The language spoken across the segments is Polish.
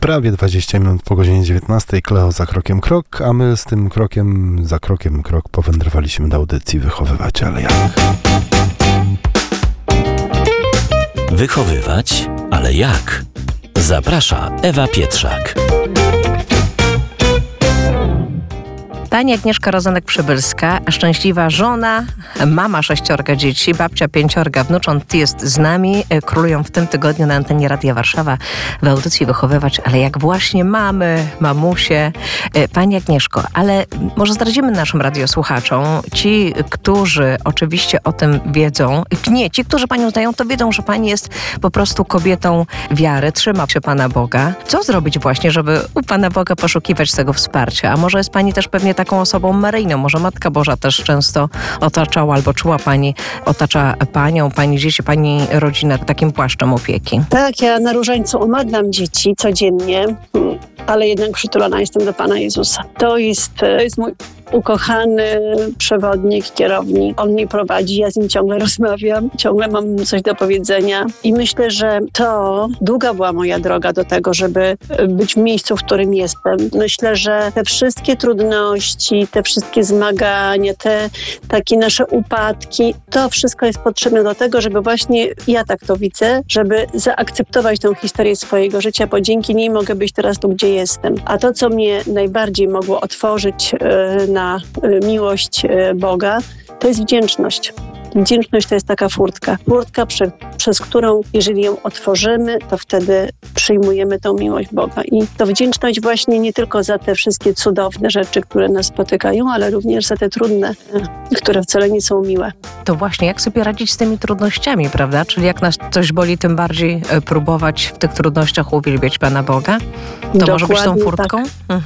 prawie 20 minut po godzinie 19. Kleo za krokiem krok, a my z tym krokiem za krokiem krok powędrowaliśmy do audycji Wychowywać, ale jak? Wychowywać, ale jak? Zaprasza Ewa Pietrzak. Pani Agnieszka Rozenek-Przybylska, szczęśliwa żona, mama 6 dzieci, babcia 5 wnucząt jest z nami. Królują w tym tygodniu na antenie Radia Warszawa w audycji Wychowywać, ale jak właśnie mamy, mamusie. Pani Agnieszko, ale może zdradzimy naszym radiosłuchaczom, ci, którzy oczywiście o tym wiedzą, nie, ci, którzy Panią znają, to wiedzą, że Pani jest po prostu kobietą wiary, trzyma się Pana Boga. Co zrobić właśnie, żeby u Pana Boga poszukiwać tego wsparcia? A może jest Pani też pewnie taką osobą maryjną, może Matka Boża też często otaczała albo czuła Pani, otacza Panią, Pani dzieci, Pani rodzinę takim płaszczem opieki. Tak, ja na różańcu umadlam dzieci codziennie, ale jednak przytulona jestem do Pana Jezusa. To jest mój ukochany przewodnik, kierownik. On mnie prowadzi, ja z nim ciągle rozmawiam, ciągle mam coś do powiedzenia i myślę, że to długa była moja droga do tego, żeby być w miejscu, w którym jestem. Myślę, że te wszystkie trudności, te wszystkie zmagania, te takie nasze upadki, to wszystko jest potrzebne do tego, żeby właśnie, ja tak to widzę, żeby zaakceptować tę historię swojego życia, bo dzięki niej mogę być teraz tu, gdzie jestem. A to, co mnie najbardziej mogło otworzyć na miłość Boga, to jest wdzięczność. Wdzięczność to jest taka furtka, przez którą, jeżeli ją otworzymy, to wtedy przyjmujemy tą miłość Boga. I to wdzięczność właśnie nie tylko za te wszystkie cudowne rzeczy, które nas spotykają, ale również za te trudne, które wcale nie są miłe. To właśnie, jak sobie radzić z tymi trudnościami, prawda? Czyli jak nas coś boli, tym bardziej próbować w tych trudnościach uwielbiać Pana Boga? To dokładnie może być tą furtką? Tak.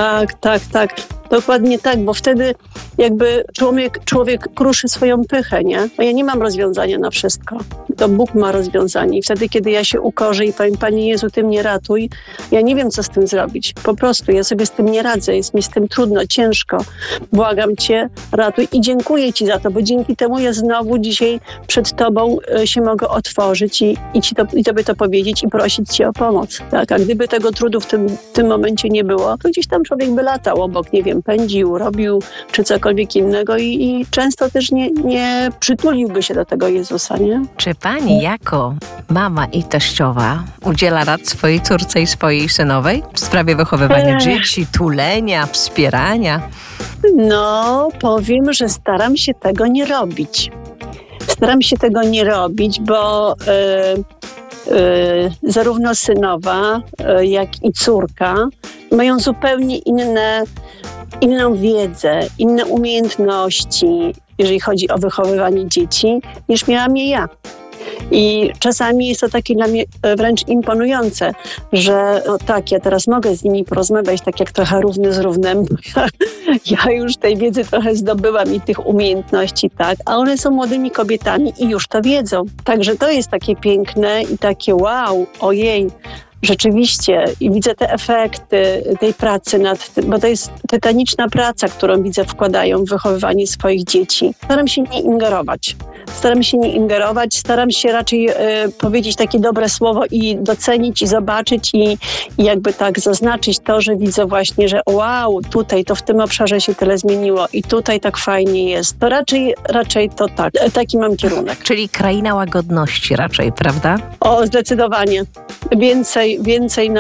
Tak. Dokładnie tak, bo wtedy jakby człowiek kruszy swoją pychę, nie? Bo ja nie mam rozwiązania na wszystko. To Bóg ma rozwiązanie. I wtedy, kiedy ja się ukorzę i powiem, Panie Jezu, Ty mnie ratuj, ja nie wiem, co z tym zrobić. Po prostu ja sobie z tym nie radzę. Jest mi z tym trudno, ciężko. Błagam Cię, ratuj i dziękuję Ci za to, bo dzięki temu ja znowu dzisiaj przed Tobą się mogę otworzyć i Tobie to powiedzieć i prosić Cię o pomoc. Tak? A gdyby tego trudu w tym momencie nie było, to gdzieś tam człowiek by latał obok, nie wiem, pędził, robił, czy cokolwiek innego i często też nie przytuliłby się do tego Jezusa, nie? Czy Pani jako mama i teściowa udziela rad swojej córce i swojej synowej w sprawie wychowywania dzieci, tulenia, wspierania? No, powiem, że staram się tego nie robić. Bo zarówno synowa, jak i córka mają zupełnie inną wiedzę, inne umiejętności, jeżeli chodzi o wychowywanie dzieci, niż miałam je ja. I czasami jest to takie dla mnie wręcz imponujące, że no tak, ja teraz mogę z nimi porozmawiać tak jak trochę równy z równym. Ja już tej wiedzy trochę zdobyłam i tych umiejętności, tak, a one są młodymi kobietami i już to wiedzą. Także to jest takie piękne i takie wow, ojej, rzeczywiście i widzę te efekty tej pracy nad tym, bo to jest tytaniczna praca, którą widzę wkładają w wychowywanie swoich dzieci. Staram się nie ingerować, staram się raczej powiedzieć takie dobre słowo i docenić i zobaczyć i jakby tak zaznaczyć to, że widzę właśnie, że wow, tutaj to w tym obszarze się tyle zmieniło i tutaj tak fajnie jest. To raczej to tak. Taki mam kierunek. Czyli kraina łagodności raczej, prawda? O, zdecydowanie. Więcej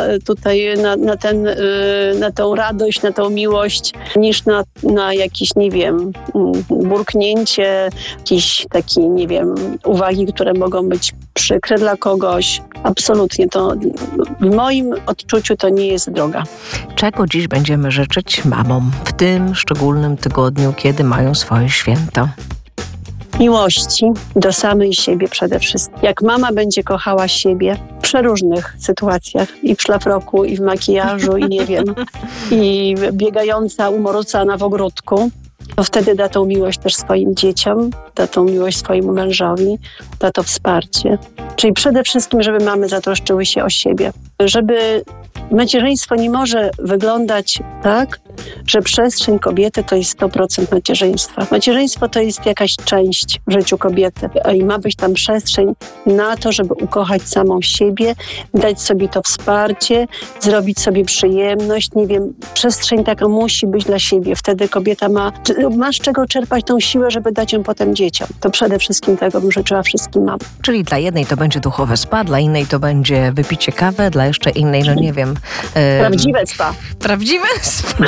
na tą radość, na tą miłość, niż na jakieś, nie wiem, burknięcie, jakieś takie, nie wiem, uwagi, które mogą być przykre dla kogoś. Absolutnie to w moim odczuciu to nie jest droga. Czego dziś będziemy życzyć mamom w tym szczególnym tygodniu, kiedy mają swoje święto? Miłości do samej siebie przede wszystkim. Jak mama będzie kochała siebie w przeróżnych sytuacjach, i w szlafroku, i w makijażu, i nie wiem, i biegająca, umorocana w ogródku, to wtedy da tą miłość też swoim dzieciom, da tą miłość swojemu mężowi, da to wsparcie. Czyli przede wszystkim, żeby mamy zatroszczyły się o siebie. Żeby macierzyństwo nie może wyglądać tak, że przestrzeń kobiety to jest 100% macierzyństwa. Macierzyństwo to jest jakaś część w życiu kobiety i ma być tam przestrzeń na to, żeby ukochać samą siebie, dać sobie to wsparcie, zrobić sobie przyjemność, nie wiem, przestrzeń taka musi być dla siebie. Wtedy kobieta ma z czego czerpać tą siłę, żeby dać ją potem dzieciom. To przede wszystkim tego bym życzyła wszystkim mamom. Czyli dla jednej to będzie duchowe spa, dla innej to będzie wypicie kawy, dla jeszcze innej, no nie wiem... Prawdziwe spa. Prawdziwe spa.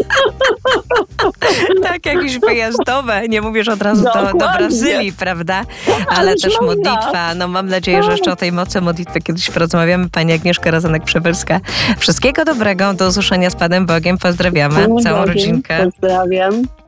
Tak, jakieś wyjazdowe. Nie mówisz od razu do Brazylii, prawda? Ale też modlitwa. No mam nadzieję, że jeszcze o tej mocy modlitwy kiedyś porozmawiamy. Pani Agnieszka Rozenek-Przybylska. Wszystkiego dobrego. Do usłyszenia z Panem Bogiem. Pozdrawiamy całą rodzinkę. Pozdrawiam.